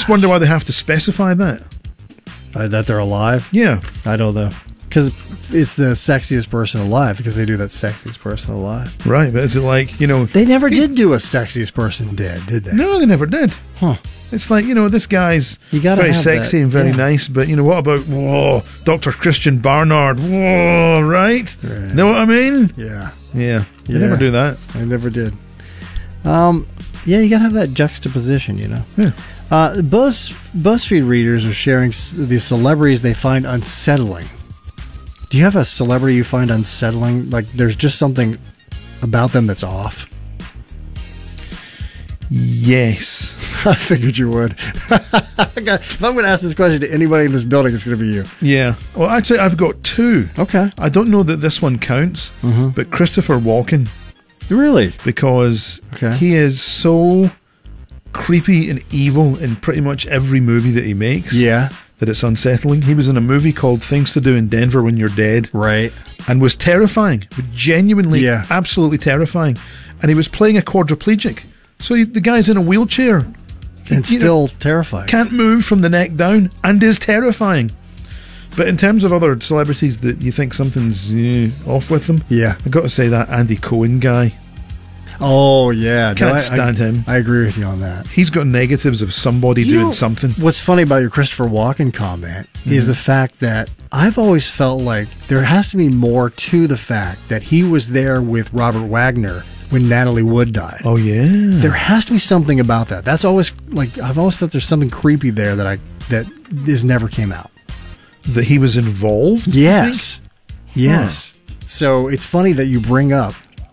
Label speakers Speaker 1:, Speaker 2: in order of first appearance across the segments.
Speaker 1: just wonder why they have to specify that.
Speaker 2: That they're alive?
Speaker 1: Yeah.
Speaker 2: I don't know. Because it's the sexiest person alive, because they do that sexiest person alive.
Speaker 1: Right, but is it like,
Speaker 2: They never did do a sexiest person dead, did they?
Speaker 1: No, they never did.
Speaker 2: Huh.
Speaker 1: It's like, this guy's very sexy and very nice, but, what about, Dr. Christian Barnard? Whoa, right? Know what I mean?
Speaker 2: Yeah.
Speaker 1: Yeah. They never do that.
Speaker 2: They never did. Yeah, you got to have that juxtaposition, Yeah. BuzzFeed readers are sharing the celebrities they find unsettling. Do you have a celebrity you find unsettling? Like, there's just something about them that's off?
Speaker 1: Yes.
Speaker 2: I figured you would. If I'm going to ask this question to anybody in this building, it's going to be you.
Speaker 1: Yeah. Well, actually, I've got two.
Speaker 2: Okay.
Speaker 1: I don't know that this one counts, but Christopher Walken.
Speaker 2: Really?
Speaker 1: Because he is so creepy and evil in pretty much every movie that he makes.
Speaker 2: Yeah.
Speaker 1: That it's unsettling. He was in a movie called Things to Do in Denver When You're Dead.
Speaker 2: Right.
Speaker 1: And was terrifying. Genuinely, absolutely terrifying. And he was playing a quadriplegic. So the guy's in a wheelchair.
Speaker 2: And still terrifying.
Speaker 1: Can't move from the neck down and is terrifying. But in terms of other celebrities that you think something's off with them, I've got to say that Andy Cohen guy.
Speaker 2: Oh, yeah.
Speaker 1: Can't stand him.
Speaker 2: I agree with you on that.
Speaker 1: He's got negatives of somebody doing something.
Speaker 2: What's funny about your Christopher Walken comment is the fact that I've always felt like there has to be more to the fact that he was there with Robert Wagner when Natalie Wood died.
Speaker 1: Oh, yeah.
Speaker 2: There has to be something about that. That's always, I've always thought there's something creepy there that this never came out.
Speaker 1: That he was involved?
Speaker 2: Yes. Yes. Huh. So it's funny that you bring up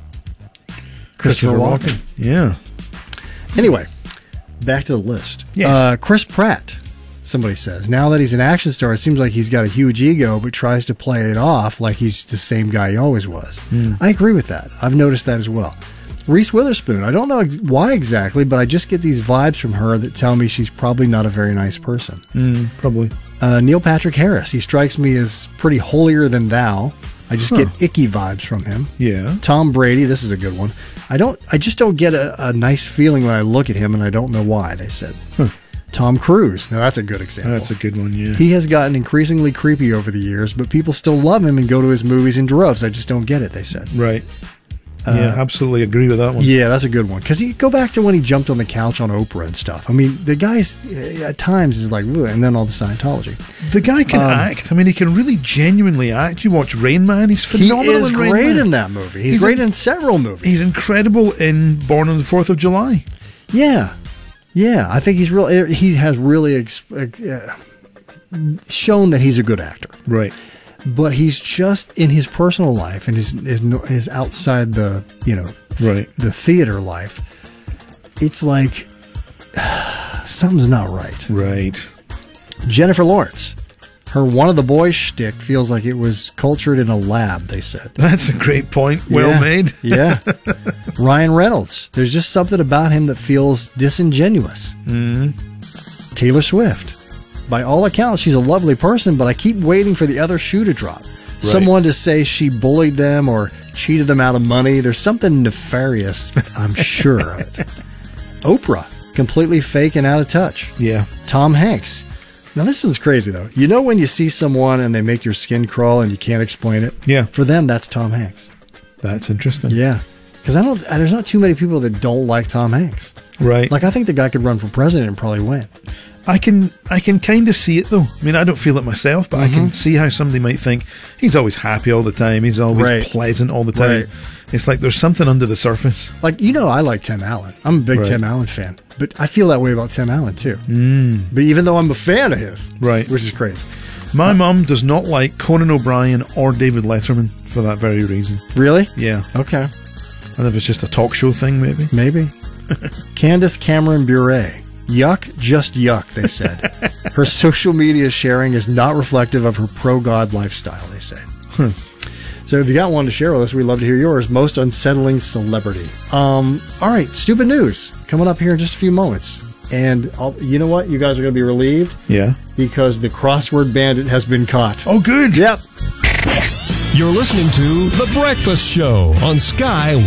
Speaker 2: Christopher Walken.
Speaker 1: Yeah.
Speaker 2: Anyway, back to the list.
Speaker 1: Yes.
Speaker 2: Chris Pratt, somebody says. Now that he's an action star, it seems like he's got a huge ego, but tries to play it off like he's the same guy he always was. I agree with that. I've noticed that as well. Reese Witherspoon. I don't know why exactly, but I just get these vibes from her that tell me she's probably not a very nice person.
Speaker 1: Probably.
Speaker 2: Neil Patrick Harris. He strikes me as pretty holier than thou. I just get icky vibes from him.
Speaker 1: Yeah.
Speaker 2: Tom Brady. This is a good one. I just don't get a nice feeling when I look at him, and I don't know why, they said. Tom Cruise. Now, that's a good example.
Speaker 1: That's a good one, yeah.
Speaker 2: He has gotten increasingly creepy over the years, but people still love him and go to his movies in droves. I just don't get it, they said.
Speaker 1: Right. Yeah, absolutely agree with that one.
Speaker 2: Yeah, that's a good one. Because you go back to when he jumped on the couch on Oprah and stuff. I mean, the guy's, at times, is like, and then all the Scientology.
Speaker 1: The guy can act. I mean, he can really genuinely act. You watch Rain Man, he's phenomenal.
Speaker 2: He is great in that movie. He's great in several movies.
Speaker 1: He's incredible in Born on the 4th of July.
Speaker 2: Yeah. Yeah, I think he has really shown that he's a good actor.
Speaker 1: Right.
Speaker 2: But he's just in his personal life and his outside the, the theater life. It's like something's not right.
Speaker 1: Right.
Speaker 2: Jennifer Lawrence. Her One of the Boys shtick feels like it was cultured in a lab, they said.
Speaker 1: That's a great point. Well made.
Speaker 2: Yeah. Ryan Reynolds. There's just something about him that feels disingenuous. Taylor Swift. By all accounts, she's a lovely person, but I keep waiting for the other shoe to drop. Right. Someone to say she bullied them or cheated them out of money. There's something nefarious, I'm sure of it. Oprah. Completely fake and out of touch.
Speaker 1: Yeah.
Speaker 2: Tom Hanks. Now, this one's crazy, though. You know when you see someone and they make your skin crawl and you can't explain it?
Speaker 1: Yeah.
Speaker 2: For them, that's Tom Hanks.
Speaker 1: That's interesting.
Speaker 2: Yeah. Because there's not too many people that don't like Tom Hanks.
Speaker 1: Right.
Speaker 2: Like, I think the guy could run for president and probably win.
Speaker 1: I can kind of see it, though. I mean, I don't feel it myself, but I can see how somebody might think he's always happy all the time. He's always pleasant all the time. Right. It's like there's something under the surface.
Speaker 2: Like, I like Tim Allen. I'm a big Tim Allen fan. But I feel that way about Tim Allen, too. But even though I'm a fan of his.
Speaker 1: Right.
Speaker 2: Which is crazy.
Speaker 1: My mum does not like Conan O'Brien or David Letterman for that very reason.
Speaker 2: Really?
Speaker 1: Yeah.
Speaker 2: Okay.
Speaker 1: I don't know if it's just a talk show thing, maybe.
Speaker 2: Maybe. Candace Cameron Bure. Yuck, just yuck, they said. Her social media sharing is not reflective of her pro-God lifestyle, they say. So if you got one to share with us, we'd love to hear yours. Most unsettling celebrity. All right, stupid news coming up here in just a few moments. And you know what? You guys are going to be relieved.
Speaker 1: Yeah.
Speaker 2: Because the crossword bandit has been caught.
Speaker 1: Oh, good.
Speaker 2: Yep.
Speaker 3: You're listening to The Breakfast Show on Sky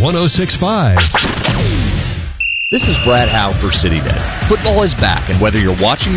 Speaker 3: 106.5.
Speaker 4: This is Brad Howe for CityNet. Football is back, and whether you're watching